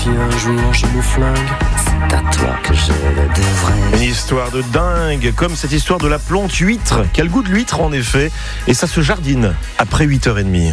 si un jour j'ai mon flingue, c'est à toi que je le devrais. Une histoire de dingue, comme cette histoire de la plante huître, qui a le goût de l'huître en effet, et ça se jardine après 8h30.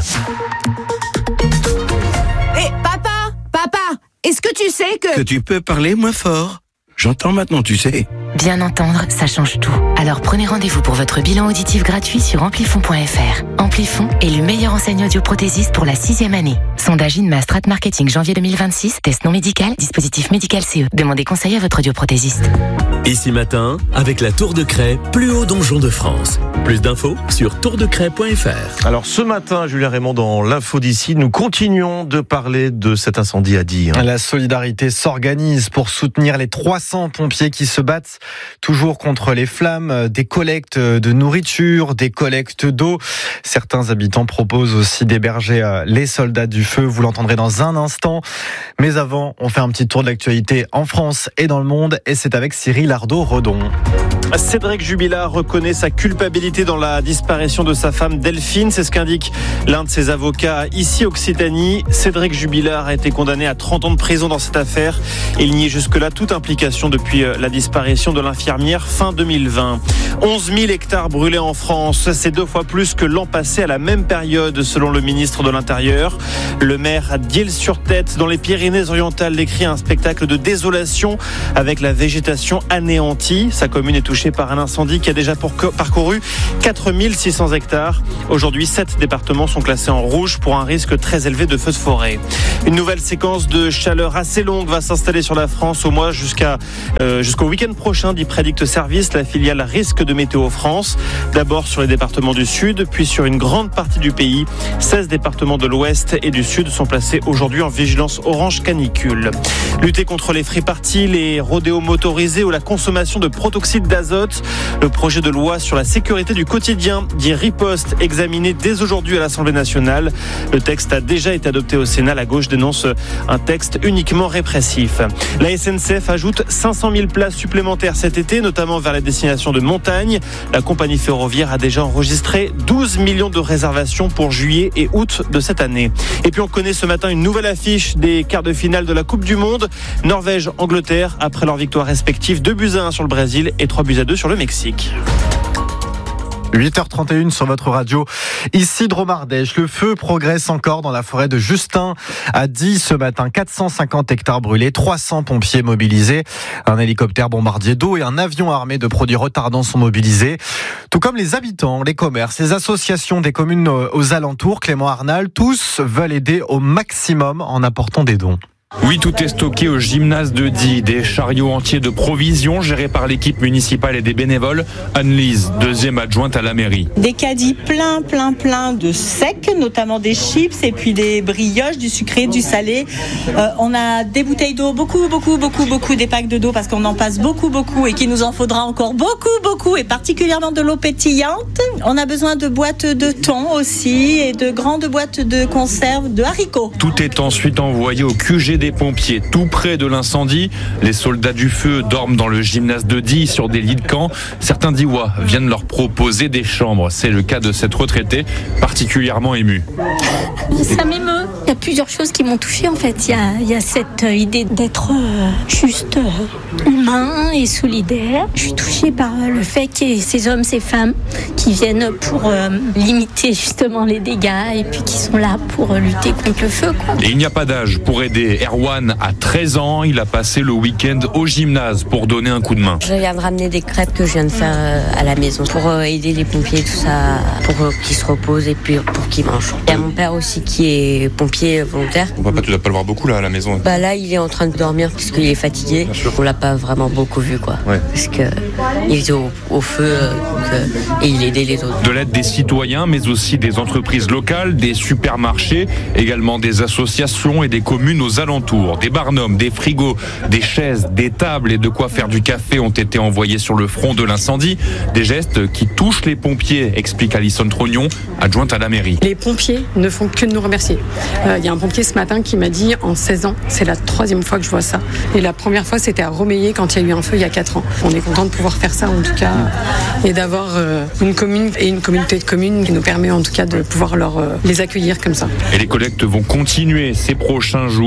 Hé, papa, est-ce que tu sais que tu peux parler moins fort? J'entends maintenant, tu sais. Bien entendre, ça change tout. Alors prenez rendez-vous pour votre bilan auditif gratuit sur amplifon.fr. Amplifon, élu meilleur enseigne audioprothésiste pour la 6e année. Sondage INMA Strat Marketing janvier 2026. Test non médical, dispositif médical CE. Demandez conseil à votre audioprothésiste. Ici Matin, avec la Tour de Craie, plus haut donjon de France. Plus d'infos sur tourdecraie.fr. Alors ce matin, Julien Raymond, dans l'info d'ici, nous continuons de parler de cet incendie à Die. La solidarité s'organise pour soutenir les 300 pompiers qui se battent toujours contre les flammes, des collectes de nourriture, des collectes d'eau. Certains habitants proposent aussi d'héberger les soldats du feu, vous l'entendrez dans un instant. Mais avant, on fait un petit tour de l'actualité en France et dans le monde, et c'est avec Cyril Ardo-Redon. Cédric Jubilard reconnaît sa culpabilité dans la disparition de sa femme Delphine. C'est ce qu'indique l'un de ses avocats ici Occitanie. Cédric Jubilard a été condamné à 30 ans de prison dans cette affaire. Il nie jusque-là toute implication depuis la disparition de l'infirmière fin 2020. 11 000 hectares brûlés en France. C'est 2 fois plus que l'an passé à la même période selon le ministre de l'Intérieur. Le maire à Diehl-sur-Tête dans les Pyrénées-Orientales décrit un spectacle de désolation avec la végétation anéantie. Sa commune est touchée par un incendie qui a déjà parcouru 4 600 hectares. Aujourd'hui, 7 départements sont classés en rouge pour un risque très élevé de feux de forêt. Une nouvelle séquence de chaleur assez longue va s'installer sur la France au moins jusqu'au week-end prochain, dit Prédicte Service, la filiale risque de Météo France. D'abord sur les départements du Sud, puis sur une grande partie du pays. 16 départements de l'Ouest et du Sud sont placés aujourd'hui en vigilance orange canicule. Lutter contre les free-parties, les rodéos motorisés ou la consommation de protoxyde d'azote. Le projet de loi sur la sécurité du quotidien, dit Riposte, examiné dès aujourd'hui à l'Assemblée nationale. Le texte a déjà été adopté au Sénat. La gauche dénonce un texte uniquement répressif. La SNCF ajoute 500 000 places supplémentaires cet été, notamment vers les destinations de montagne. La compagnie ferroviaire a déjà enregistré 12 millions de réservations pour juillet et août de cette année. Et puis on connaît ce matin une nouvelle affiche des quarts de finale de la Coupe du Monde. Norvège-Angleterre, après leur victoire respective 2-1 sur le Brésil et 3-2 sur le Mexique. 8h31 sur votre radio. Ici Dromardèche, le feu progresse encore dans la forêt de Justin à Die ce matin. 450 hectares brûlés, 300 pompiers mobilisés. Un hélicoptère bombardier d'eau et un avion armé de produits retardants sont mobilisés. Tout comme les habitants, les commerces, les associations des communes aux alentours. Clément Arnal, tous veulent aider au maximum en apportant des dons. Oui, tout est stocké au gymnase de Die. Des chariots entiers de provisions gérés par l'équipe municipale et des bénévoles. Anne-Lise, deuxième adjointe à la mairie. Des caddies plein de secs, notamment des chips et puis des brioches, du sucré, du salé. On a des bouteilles d'eau, beaucoup, des packs de d'eau parce qu'on en passe beaucoup et qu'il nous en faudra encore beaucoup et particulièrement de l'eau pétillante. On a besoin de boîtes de thon aussi et de grandes boîtes de conserve de haricots. Tout est ensuite envoyé au QG des pompiers, tout près de l'incendie. Les soldats du feu dorment dans le gymnase de Die sur des lits de camp. Certains Diois viennent leur proposer des chambres. C'est le cas de cette retraitée particulièrement émue. Ça m'émeut. Il y a plusieurs choses qui m'ont touchée en fait. Il y a cette idée d'être juste humain et solidaire. Je suis touchée par le fait qu'il y ait ces hommes, ces femmes qui viennent pour limiter justement les dégâts et puis qui sont là pour lutter contre le feu, quoi. Et il n'y a pas d'âge pour aider. Erwan a 13 ans, il a passé le week-end au gymnase pour donner un coup de main. Je viens de ramener des crêpes que je viens de faire à la maison pour aider les pompiers, tout ça, pour qu'ils se reposent et puis pour qu'ils mangent. Il y a mon père aussi qui est pompier volontaire. Papa, tu dois pas le voir beaucoup là à la maison. Là, il est en train de dormir parce qu'il est fatigué. On l'a pas vraiment beaucoup vu, quoi. Ouais. Parce que il était au feu et il aidait les autres. De l'aide des citoyens, mais aussi des entreprises locales, des supermarchés, également des associations et des communes aux alentours. Des barnums, des frigos, des chaises, des tables et de quoi faire du café ont été envoyés sur le front de l'incendie. Des gestes qui touchent les pompiers, explique Alison Trognon, adjointe à la mairie. Les pompiers ne font que de nous remercier. Il y a un pompier ce matin qui m'a dit, en 16 ans, c'est la 3e fois que je vois ça. Et la première fois, c'était à Romeillet quand il y a eu un feu il y a 4 ans. On est content de pouvoir faire ça en tout cas et d'avoir une commune et une communauté de communes qui nous permet en tout cas de pouvoir les accueillir comme ça. Et les collectes vont continuer ces prochains jours en matière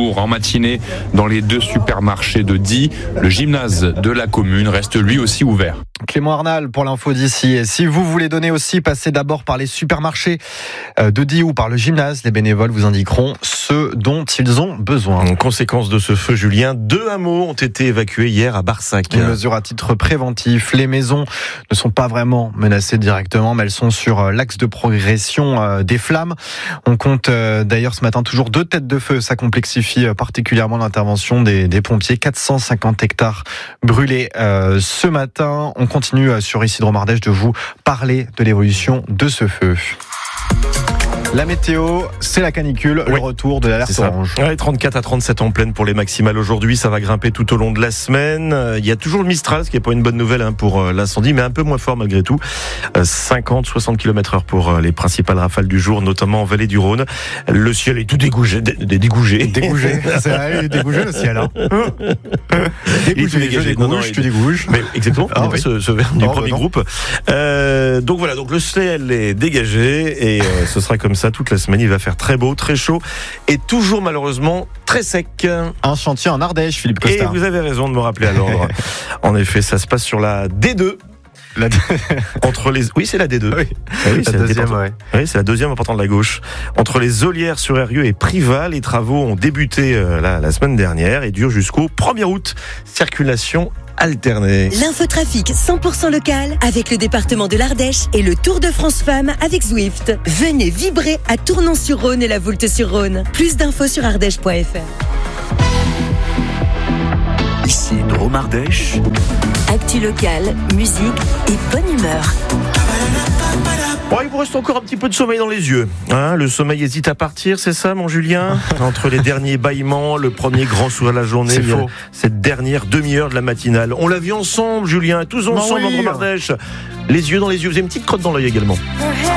matinée dans les 2 supermarchés de Die. Le gymnase de la commune reste lui aussi ouvert. Clément Arnal pour l'info d'ici. Et si vous voulez donner aussi, passez d'abord par les supermarchés de Die ou par le gymnase. Les bénévoles vous indiqueront ce dont ils ont besoin. En conséquence de ce feu, Julien, 2 hameaux ont été évacués hier à Barsac. Une mesure à titre préventif. Les maisons ne sont pas vraiment menacées directement, mais elles sont sur l'axe de progression des flammes. On compte d'ailleurs ce matin toujours 2 têtes de feu. Ça complexifie particulièrement l'intervention des pompiers. 450 hectares brûlés ce matin. On continue sur Isidro Mardèche de vous parler de l'évolution de ce feu. La météo, c'est la canicule, le retour de l'alerte orange. 34 à 37 en pleine pour les maximales aujourd'hui, ça va grimper tout au long de la semaine. Il y a toujours le Mistral, ce qui n'est pas une bonne nouvelle pour l'incendie, mais un peu moins fort malgré tout. 50-60 km/h pour les principales rafales du jour, notamment en vallée du Rhône. Le ciel est tout dégougé. Dégougé, c'est vrai, il est dégougé le ciel. Hein. Dégougé, je dégouge, tu dégouges. Mais exactement, ce verbe du premier groupe. Donc voilà, donc le ciel est dégagé et ce sera comme ça toute la semaine. Il va faire très beau, très chaud et toujours malheureusement très sec. Un chantier en Ardèche, Philippe Costa. Et vous avez raison de me rappeler à l'ordre. En effet, ça se passe sur la D2. Entre les... Oui, c'est la D2. Oui, c'est la deuxième, oui, c'est la deuxième en partant de la gauche. Entre les Ollières sur Eyrieux et Privas, les travaux ont débuté la semaine dernière et durent jusqu'au 1er août. Circulation alternée. L'infotrafic 100% local avec le département de l'Ardèche et le Tour de France Femmes avec Zwift. Venez vibrer à Tournon-sur-Rhône et la Voulte-sur-Rhône. Plus d'infos sur ardèche.fr. Ici Dromardèche. Actu locale, musique et bonne humeur. Bon, il vous reste encore un petit peu de sommeil dans les yeux. Le sommeil hésite à partir, c'est ça, mon Julien? Entre les derniers bâillements, le premier grand sourire de la journée, c'est faux. Cette dernière demi-heure de la matinale. On l'a vu ensemble, Julien, tous ensemble en Dromardèche. Les yeux dans les yeux. Vous avez une petite crotte dans l'œil également.